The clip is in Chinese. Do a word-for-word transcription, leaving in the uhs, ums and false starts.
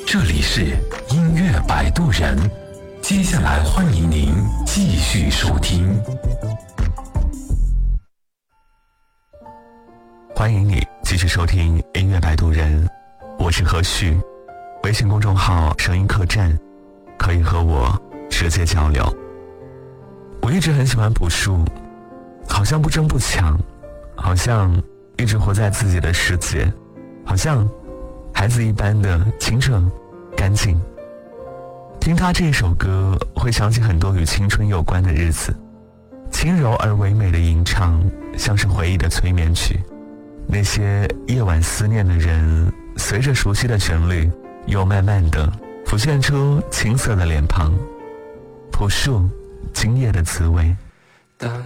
这里是音乐摆渡人，接下来欢迎您继续收听。 欢迎你继续收听音乐摆渡人，我是何旭，微信公众号声音客栈，可以和我直接交流。我一直很喜欢朴树，好像不争不抢，好像一直活在自己的世界，好像孩子一般的清澈干净。听他这首歌会想起很多与青春有关的日子，轻柔而唯美的吟唱像是回忆的催眠曲，那些夜晚思念的人随着熟悉的旋律又慢慢地浮现出青涩的脸庞。朴树今夜的滋味。 当